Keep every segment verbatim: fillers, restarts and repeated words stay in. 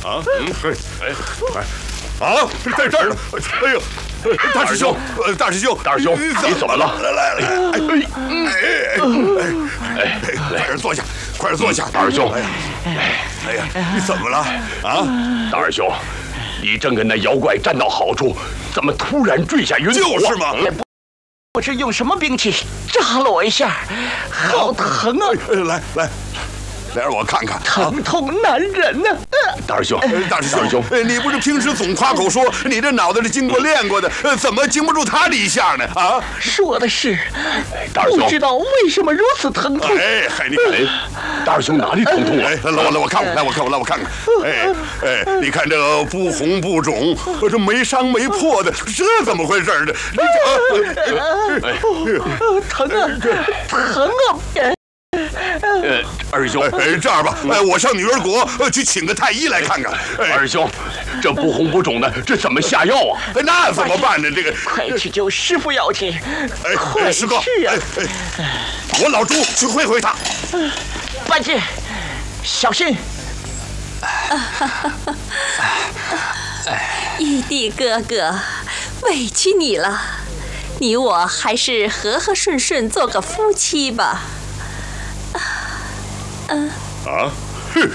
啊，嗯，嘿，哎，哎，啊，在这儿呢！哎呦，大师兄，呃，大师兄， 大师兄，你怎么了？ 来来来，哎哎哎哎，快点坐下，快点坐下， 大师兄。 哎呀，哎呀，你怎么了？啊， 大师兄，你正跟那妖怪站到好处，怎么突然坠下云头？ 就是嘛。 不知用什么兵器扎了我一下，好疼啊！ 来来，来让我看看， 疼痛难忍呐！ 大师兄， 大师兄， 大师兄， 你不是平时总夸口说你这脑袋是经过练过的，怎么经不住他这一下呢？啊， 说的是， 大师兄， 不知道为什么如此疼痛。 哎，嗨，你看， 大师兄哪里疼痛啊？ 哎，来我来我看看，来我看我来我看看，哎哎，你看这个不红不肿，这没伤没破的，这怎么回事呢？ 疼啊，疼啊！ 呃，二师兄， 哎，这样吧，哎，我上女儿国去请个太医来看看。 二师兄，这不红不肿的，这怎么下药啊？ 那怎么办呢？这个， 快去救师傅要紧！ 哎， 快师哥， 去啊！ 我老朱去会会他。 八戒，小心！ 玉帝哥哥，委屈你了，你我还是和和顺顺做个夫妻吧。 嗯啊！哼！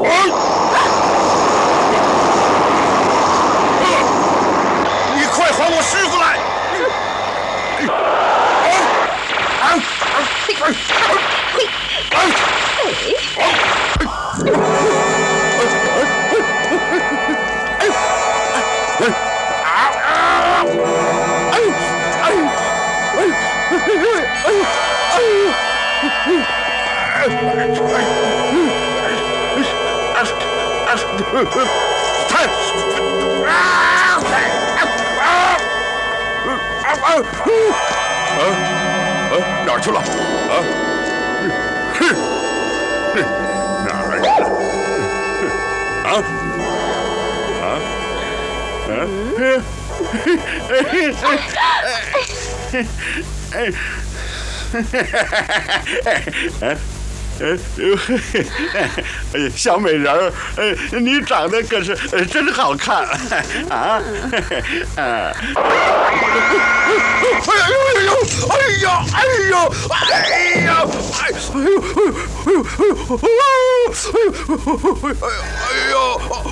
你快还我师傅来！太啊啊啊啊！啊哪儿去了？啊！哼！哪儿去了？啊！啊！啊！哎！哎！哎呀，小美人儿，哎，你长得可是真好看啊！啊！哎呦哎呦哎呦哎呦哎呦哎呦哎呦哎呦哎呦哎呦哎呦哎呦！